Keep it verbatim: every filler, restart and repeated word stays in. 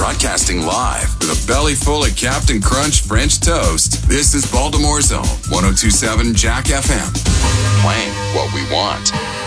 Broadcasting live with a belly full of Captain Crunch French toast. This is Baltimore's own ten twenty-seven Jack F M. Playing what we want.